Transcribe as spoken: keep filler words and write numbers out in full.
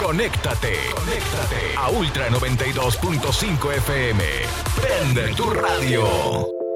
Conéctate, conéctate a Ultra noventa y dos punto cinco F M. Prende tu radio.